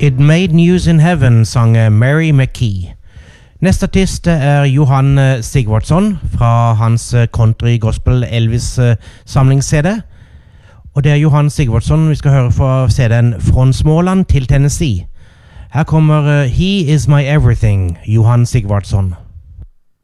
It Made News in Heaven sang Mary McKee. Neste artist Johan Sigvardsson fra hans country gospel Elvis samlings-CD. Og det Johan Sigvardsson vi skal høre fra CD'en Fra Småland til Tennessee. Her kommer He Is My Everything, Johan Sigvardsson.